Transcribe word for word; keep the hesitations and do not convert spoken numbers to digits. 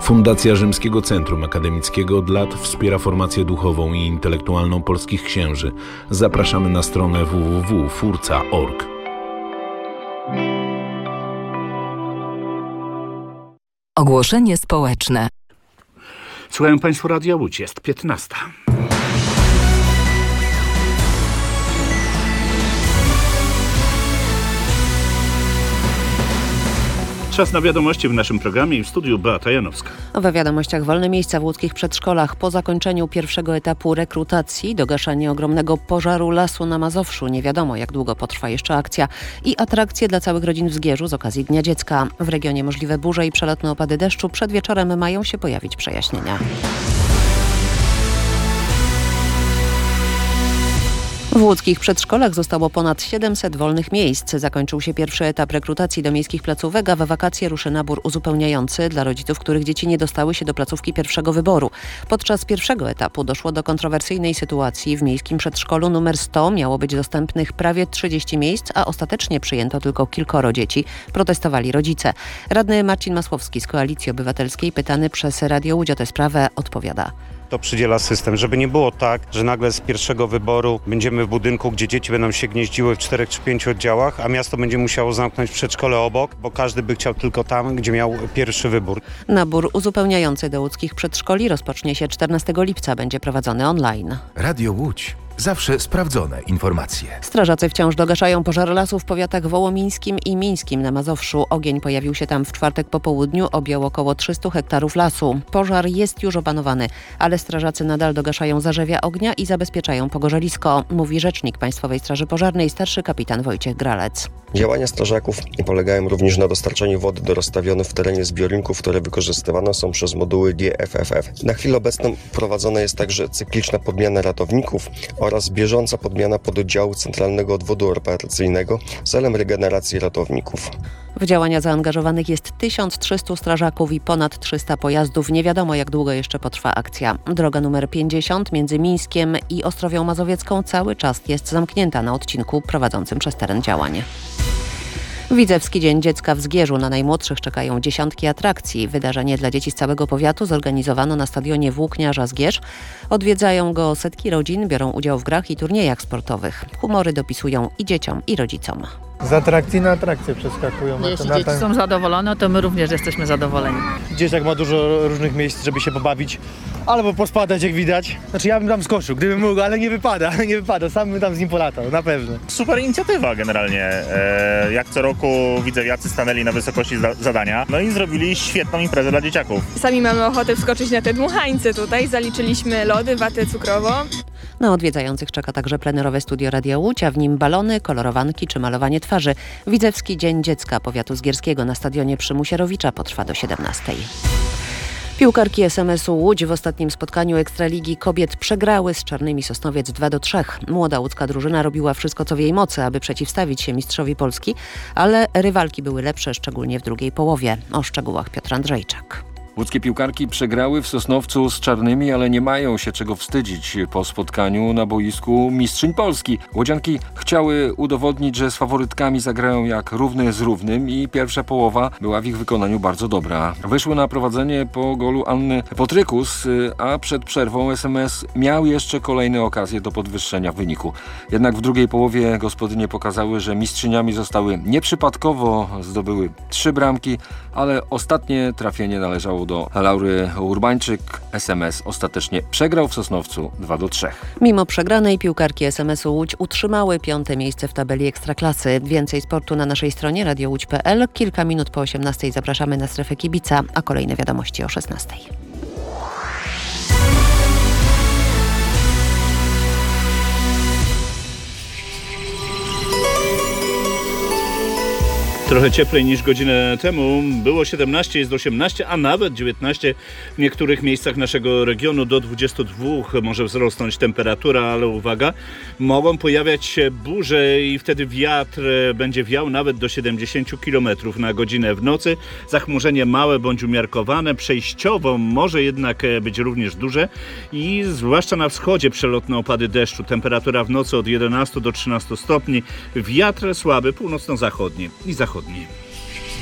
Fundacja Rzymskiego Centrum Akademickiego od lat wspiera formację duchową i intelektualną polskich księży. Zapraszamy na stronę w w w kropka furca kropka org. Ogłoszenie społeczne. Słuchają Państwo Radia Łódź, jest piętnasta. Czas na wiadomości w naszym programie i w studiu Beata Janowska. We wiadomościach wolne miejsca w łódzkich przedszkolach. Po zakończeniu pierwszego etapu rekrutacji do gaszenia ogromnego pożaru lasu na Mazowszu. Nie wiadomo, jak długo potrwa jeszcze akcja. I atrakcje dla całych rodzin w Zgierzu z okazji Dnia Dziecka. W regionie możliwe burze i przelotne opady deszczu. Przed wieczorem mają się pojawić przejaśnienia. W łódzkich przedszkolach zostało ponad siedemset wolnych miejsc. Zakończył się pierwszy etap rekrutacji do miejskich placówek, a we wakacje ruszy nabór uzupełniający dla rodziców, których dzieci nie dostały się do placówki pierwszego wyboru. Podczas pierwszego etapu doszło do kontrowersyjnej sytuacji. W miejskim przedszkolu numer sto miało być dostępnych prawie trzydzieści miejsc, a ostatecznie przyjęto tylko kilkoro dzieci. Protestowali rodzice. Radny Marcin Masłowski z Koalicji Obywatelskiej, pytany przez Radio Łódź o tę sprawę, odpowiada. To przydziela system, żeby nie było tak, że nagle z pierwszego wyboru będziemy w budynku, gdzie dzieci będą się gnieździły w czterech czy pięciu oddziałach, a miasto będzie musiało zamknąć przedszkole obok, bo każdy by chciał tylko tam, gdzie miał pierwszy wybór. Nabór uzupełniający do łódzkich przedszkoli rozpocznie się czternastego lipca, będzie prowadzony online. Radio Łódź. Zawsze sprawdzone informacje. Strażacy wciąż dogaszają pożar lasu w powiatach wołomińskim i mińskim na Mazowszu. Ogień pojawił się tam w czwartek po południu, objął około trzysta hektarów lasu. Pożar jest już opanowany, ale strażacy nadal dogaszają zarzewia ognia i zabezpieczają pogorzelisko, mówi rzecznik Państwowej Straży Pożarnej, starszy kapitan Wojciech Gralec. Działania strażaków polegają również na dostarczaniu wody do rozstawionych w terenie zbiorników, które wykorzystywane są przez moduły G F F F. Na chwilę obecną prowadzona jest także cykliczna podmiana ratowników oraz bieżąca podmiana pododdziału Centralnego Odwodu Operacyjnego celem regeneracji ratowników. W działania zaangażowanych jest tysiąc trzysta strażaków i ponad trzysta pojazdów. Nie wiadomo, jak długo jeszcze potrwa akcja. Droga numer pięćdziesiąt między Mińskiem i Ostrowią Mazowiecką cały czas jest zamknięta na odcinku prowadzącym przez teren działanie. Widzewski Dzień Dziecka w Zgierzu. Na najmłodszych czekają dziesiątki atrakcji. Wydarzenie dla dzieci z całego powiatu zorganizowano na stadionie Włókniarza Zgierz. Odwiedzają go setki rodzin, biorą udział w grach i turniejach sportowych. Humory dopisują i dzieciom, i rodzicom. Z atrakcji na atrakcję przeskakują. Jeśli dzieci ten... są zadowolone, to my również jesteśmy zadowoleni. Dzieciak ma dużo różnych miejsc, żeby się pobawić albo pospadać, jak widać. Znaczy ja bym tam skoczył, gdybym mógł, ale nie wypada, nie wypada. Sam bym tam z nim polatał, na pewno. Super inicjatywa generalnie. E, jak co roku widzewiacy stanęli na wysokości za- zadania, no i zrobili świetną imprezę dla dzieciaków. Sami mamy ochotę wskoczyć na te dmuchańce tutaj. Zaliczyliśmy lody, watę cukrową. Na odwiedzających czeka także plenerowe studio Radia Łódź, a w nim balony, kolorowanki czy malowanie twarzy. Widzewski Dzień Dziecka powiatu zgierskiego na stadionie przy Musierowicza potrwa do siedemnastej. Piłkarki S M S-u Łódź w ostatnim spotkaniu Ekstraligi Kobiet przegrały z Czarnymi Sosnowiec dwa do trzech. Młoda łódzka drużyna robiła wszystko, co w jej mocy, aby przeciwstawić się mistrzowi Polski, ale rywalki były lepsze, szczególnie w drugiej połowie. O szczegółach Piotr Andrzejczak. Łódzkie piłkarki przegrały w Sosnowcu z Czarnymi, ale nie mają się czego wstydzić po spotkaniu na boisku mistrzyń Polski. Łodzianki chciały udowodnić, że z faworytkami zagrają jak równy z równym i pierwsza połowa była w ich wykonaniu bardzo dobra. Wyszły na prowadzenie po golu Anny Potrykus, a przed przerwą S M S miał jeszcze kolejne okazje do podwyższenia wyniku. Jednak w drugiej połowie gospodynie pokazały, że mistrzyniami zostały nieprzypadkowo, zdobyły trzy bramki, ale ostatnie trafienie należało do Laury Urbańczyk. S M S ostatecznie przegrał w Sosnowcu dwa do trzech. Mimo przegranej piłkarki S M S-u Łódź utrzymały piąte miejsce w tabeli Ekstraklasy. Więcej sportu na naszej stronie radio łódź kropka p l. Kilka minut po osiemnastej zapraszamy na strefę kibica, a kolejne wiadomości o szesnastej. Trochę cieplej niż godzinę temu. Było siedemnaście, jest osiemnaście, a nawet dziewiętnaście w niektórych miejscach naszego regionu. Do dwudziestu dwóch może wzrosnąć temperatura, ale uwaga, mogą pojawiać się burze i wtedy wiatr będzie wiał nawet do siedemdziesięciu kilometrów na godzinę w nocy. Zachmurzenie małe bądź umiarkowane, przejściowo może jednak być również duże i zwłaszcza na wschodzie przelotne opady deszczu. Temperatura w nocy od jedenastu do trzynastu stopni. Wiatr słaby, północno-zachodni i zachodni.